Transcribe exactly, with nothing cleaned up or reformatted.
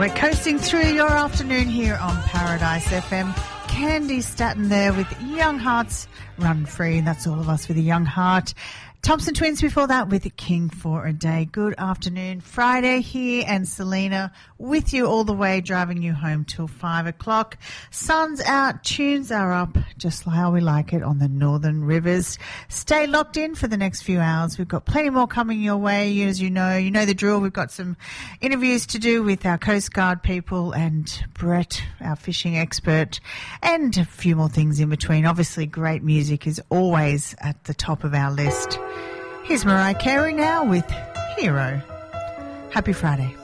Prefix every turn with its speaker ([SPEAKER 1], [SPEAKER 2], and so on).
[SPEAKER 1] We're coasting through your afternoon here on Paradise F M. Candy Staton there with Young Hearts Run Free. That's all of us with a young heart. Thompson Twins before that with King for a Day. Good afternoon. Friday here, and Selena with you all the way, driving you home till five o'clock. Sun's out, tunes are up, just how we like it on the Northern Rivers. Stay locked in for the next few hours. We've got plenty more coming your way. As you know, you know the drill. We've got some interviews to do with our Coast Guard people and Brett, our fishing expert, and a few more things in between. Obviously, great music is always at the top of our list. Here's Mariah Carey now with Hero. Happy Friday.